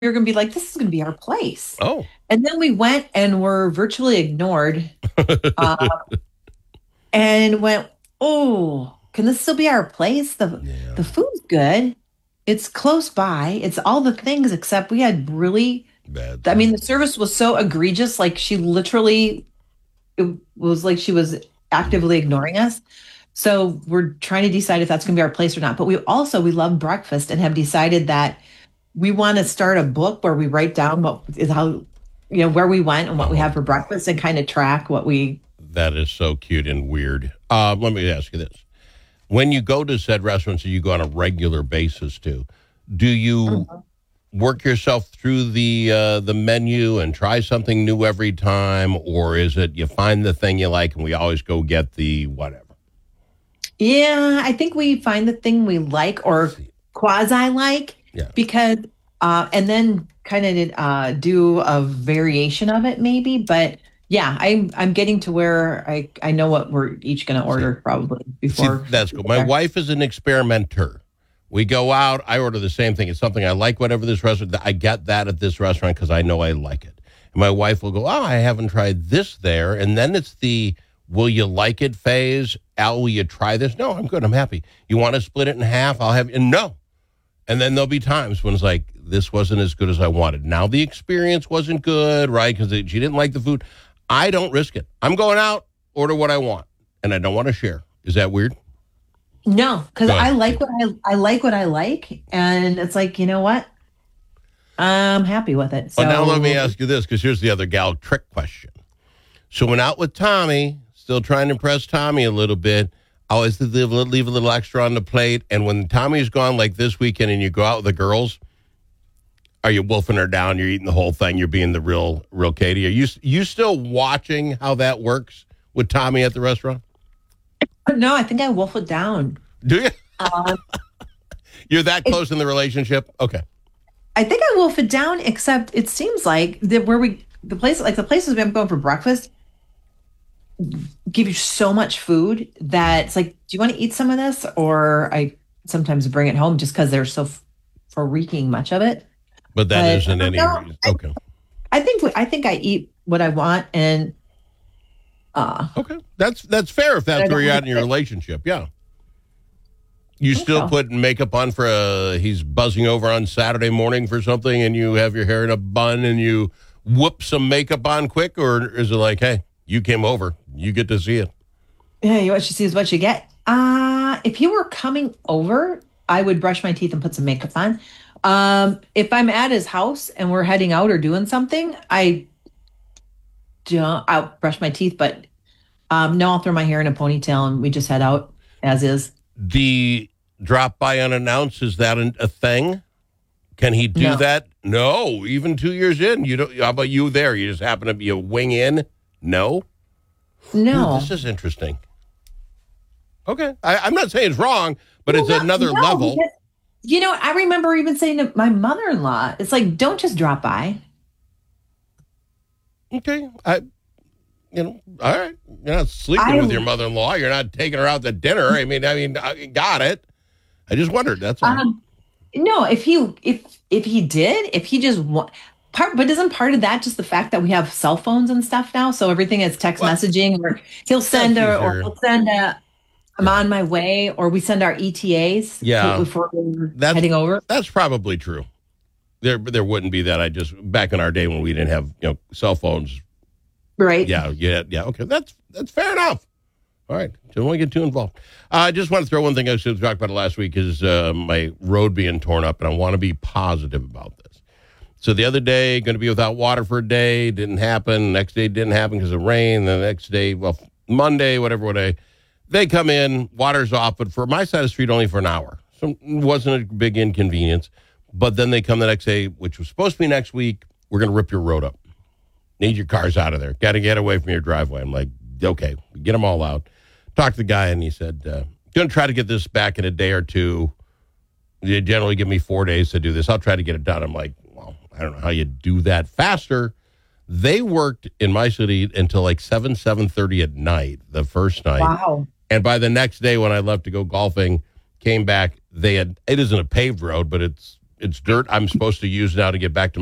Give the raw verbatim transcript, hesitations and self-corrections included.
were going to be like, this is going to be our place. Oh. And then we went and were virtually ignored uh, and went, oh, can this still be our place? The, Yeah. the food's good. It's close by. It's all the things except we had really, Bad. I mean, the service was so egregious. Like she literally, it was like she was actively ignoring us. So we're trying to decide if that's going to be our place or not. But we also, we love breakfast and have decided that we want to start a book where we write down what is how, you know, where we went and what we have for breakfast and kind of track what we. That is so cute and weird. Uh, let me ask you this. When you go to said restaurants that you go on a regular basis to, do you mm-hmm. work yourself through the uh, the menu and try something new every time? Or is it you find the thing you like and we always go get the whatever? Yeah, I think we find the thing we like or quasi like yeah. because, uh, and then kind of uh, do a variation of it maybe. But yeah, I'm I'm getting to where I, I know what we're each going to order see, probably before. See, that's cool. My wife is an experimenter. We go out, I order the same thing. It's something I like, whatever this restaurant, I get that at this restaurant because I know I like it. And my wife will go, oh, I haven't tried this there. And then it's the, will you like it phase? Al, will you try this? No, I'm good. I'm happy. You want to split it in half? I'll have, and no. And then there'll be times when it's like, this wasn't as good as I wanted. Now the experience wasn't good, right? Because she didn't like the food. I don't risk it. I'm going out, order what I want, and I don't want to share. Is that weird? No, because I like what I I like what I like, and it's like, you know what? I'm happy with it. So well, now let me ask you this, because here's the other gal trick question. So when out with Tommy, still trying to impress Tommy a little bit, I always leave, leave a little extra on the plate. And when Tommy's gone, like this weekend, and you go out with the girls, are you wolfing her down? You're eating the whole thing. You're being the real, real Katie. Are you you still watching how that works with Tommy at the restaurant? No, I think I wolf it down. Do you? Um, You're that close in the relationship? Okay. I think I wolf it down, except it seems like that where we the place like the places we've been going for breakfast give you so much food that it's like, do you want to eat some of this? Or I sometimes bring it home just because there's so freaking much of it. But that but, isn't any no, reason. Okay. I, I think I think I eat what I want, and uh okay, that's that's fair if that's where you're at in your it. relationship. Yeah. You still so. put makeup on for a, he's buzzing over on Saturday morning for something, and you have your hair in a bun and you whoop some makeup on quick, or is it like, hey, you came over, you get to see it? Yeah, what you see is what you get. Uh, if you were coming over, I would brush my teeth and put some makeup on. Um, if I'm at his house and we're heading out or doing something, I don't, I'll brush my teeth, but um, no, I'll throw my hair in a ponytail and we just head out as is. The drop by unannounced, is that a thing? Can he do no. that? No, even two years in. You don't. How about you there? You just happen to be a wing in? No? No. Ooh, this is interesting. Okay. I, I'm not saying it's wrong, but well, it's no, another no, level. Because, you know, I remember even saying to my mother-in-law, it's like, don't just drop by. Okay. I, you know, all right. You're not sleeping I, with your mother-in-law. You're not taking her out to dinner. I mean, I mean, I got it. I just wondered. That's all. Um, no, if he if if he did, if he just want part, but isn't part of that just the fact that we have cell phones and stuff now? So everything is text well, messaging, or he'll send a, or he'll send a, I'm on my way, or we send our E T As. Yeah, before we're that's, heading over. That's probably true. There, there wouldn't be that. I just back in our day when we didn't have you know cell phones. Right. Yeah. Yeah. Yeah. Okay. That's that's fair enough. All right. Don't want to get too involved. Uh, I just want to throw one thing I should have talked about last week is uh, my road being torn up, and I want to be positive about this. So the other day, going to be without water for a day. Didn't happen. Next day didn't happen because of rain. The next day, well, Monday, whatever what day, they come in, water's off, but for my side of the street, only for an hour. So it wasn't a big inconvenience. But then they come the next day, which was supposed to be next week. We're going to rip your road up. Need your cars out of there. Got to get away from your driveway. I'm like, okay, get them all out. Talked to the guy, and he said, uh, going to try to get this back in a day or two. They generally give me four days to do this. I'll try to get it done. I'm like, well, I don't know how you do that faster. They worked in my city until like seven, seven thirty at night, the first night. Wow. And by the next day when I left to go golfing, came back, they had, it isn't a paved road, but it's it's dirt I'm supposed to use now to get back to